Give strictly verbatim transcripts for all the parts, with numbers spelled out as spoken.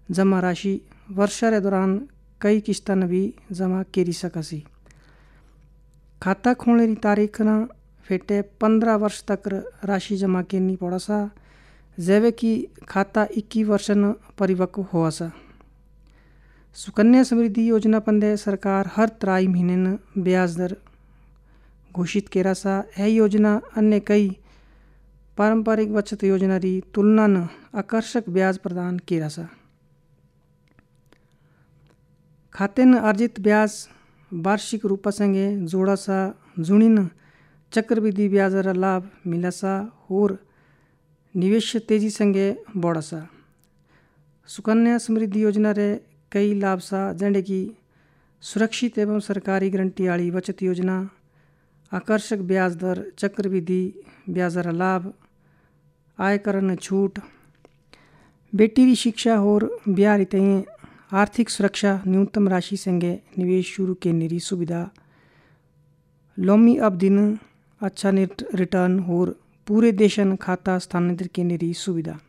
जमा राशि वर्ष रे दौरान कई किस्तन भी जमा करी सकसी। खाता खोलने री तारीख न फेटे पंद्रह वर्ष तक राशि जमा करनी पड़सा, जैवे कि खाता इक्कीस वर्ष न परिपक्व होसा। सुकन्या समृद्धि योजना पंदे सरकार हर त्राई महीने न ब्याज दर घोषित केरासा। यह योजना अन्य कई पारंपरिक बचत योजना री तुलना न आकर्षक ब्याज प्रदान केरासा। खाते न अर्जित ब्याज वार्षिक रूप संगे जोड़ासा, जुणीन चक्रवृद्धि ब्याज रा लाभ मिलासा और निवेश तेजी संगे बढ़ासा। सुकन्या समृद्धि योजना रे कई लाभ सा, जेंडे की सुरक्षित एवं सरकारी गारंटी वाली बचत योजना, आकर्षक ब्याज दर, चक्रवृद्धि ब्याज रा लाभ, आयकर न छूट, बेटी री शिक्षा और ब्याह रीते आर्थिक सुरक्षा, न्यूनतम राशि संगे निवेश शुरू करने की सुविधा, लंबी अवधि न अच्छा रिटर्न और पूरे देशन खाता स्थानांतरित करने की सुविधा।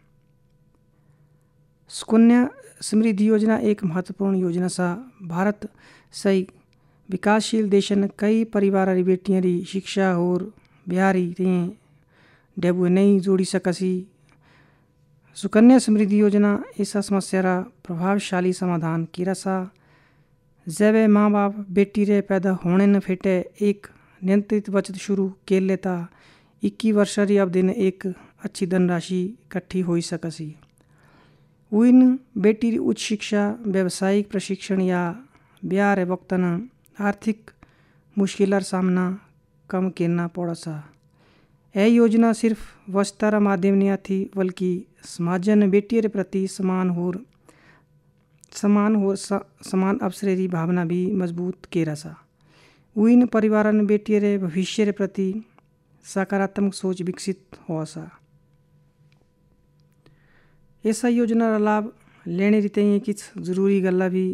सुकन्या समृद्धि योजना एक महत्वपूर्ण योजना सा। भारत सही विकासशील देशन कई परिवार री बेटियां री शिक्षा और ब्याह री डेबू नहीं जोड़ी सकसी। सुकन्या समृद्धि योजना ऐसा समस्या रा प्रभावशाली समाधान किरासा। जैवे माँ बाप बेटी रे पैदा होने न फेटे एक नियंत्रित बचत शुरू कर लेता, इक्कीस वर्ष री अवधि ने एक अच्छी धनराशि इकट्ठी हो सकसी। उन बेटी री उच्च शिक्षा, व्यावसायिक प्रशिक्षण या ब्याह रे वक्त न आर्थिक मुश्किल सामना कम करना पड़सा। यह योजना सिर्फ वस्ता रा माध्यम नहीं थी, बल्कि समाजन बेटी रे प्रति समान और समान और समान अवसर री भावना भी मजबूत केरासा। उन परिवारन बेटी रे भविष्य रे प्रति सकारात्मक सोच विकसित होसा। ऐसा योजना रा लाभ लेने रीते किच जरूरी गल्ला भी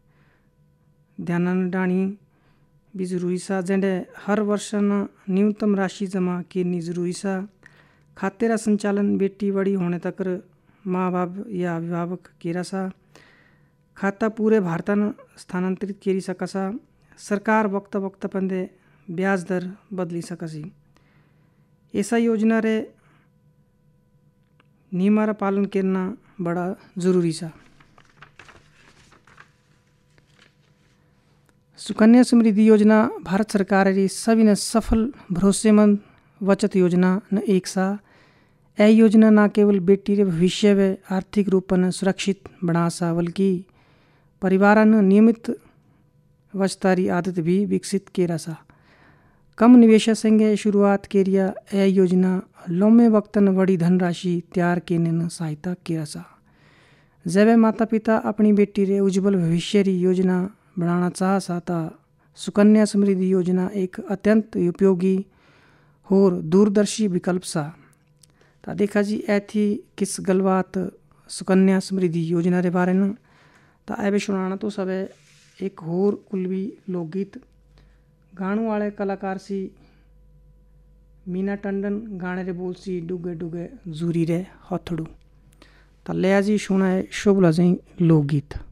ध्यान डाणी भी जरूरी सा, जेंडे हर वर्ष न न्यूनतम राशि जमा करनी जरूरी सा। खाते रा संचालन बेटी बड़ी होने तक माँ बाप या अभिभावक केरा सा। खाता पूरे भारतन स्थानांतरित करी सकसा। सरकार वक्त वक्त पंदे ब्याज दर बदली सकसी। ऐसा योजना रे नियम रा पालन करना बड़ा जरूरी सा। सुकन्या समृद्धि योजना भारत सरकार री सभी ने सफल भरोसेमंद बचत योजना न एक सा। यह योजना न केवल बेटी रे भविष्य व आर्थिक रूप न सुरक्षित बना सा, बल्कि परिवारन नियमित बचतारी आदत भी विकसित केरा सा। कम निवेश संगे शुरुआत केरिया यह योजना लंबे वक्त न बड़ी धनराशि तैयार करने न सहायता केरा सा। जब माता पिता अपनी बेटी रे उज्जवल भविष्य री योजना बनाना चाह साता, सुकन्या समृद्धि योजना एक अत्यंत उपयोगी और दूरदर्शी विकल्प सा। ता देखा जी ऐ थी किस गलबात सुकन्या समृद्धि योजना रे बारे न। ता ऐ सुनाना तो सब एक होर कुलवी लोकगीत गाणु वाले कलाकार सी मीना टंडन, गाने रे बोल सी डुगे डुगे जूरी रे हथड़ू। ता ले जी सुना है शोभला जी लोकगीत।